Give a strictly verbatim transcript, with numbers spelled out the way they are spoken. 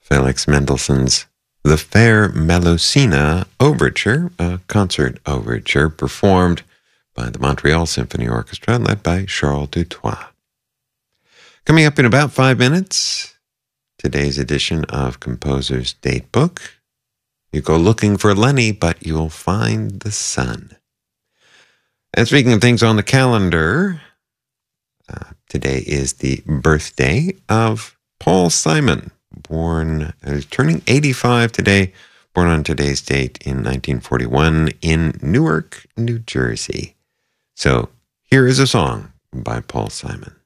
Felix Mendelssohn's The Fair Melusina Overture, a concert overture performed by the Montreal Symphony Orchestra, led by Charles Dutoit. Coming up in about five minutes, today's edition of Composer's Datebook. You go looking for Lenny, but you'll find the sun. And speaking of things on the calendar, uh, today is the birthday of Paul Simon, born, uh, turning eighty-five today, born on today's date in nineteen forty-one in Newark, New Jersey. So here is a song by Paul Simon.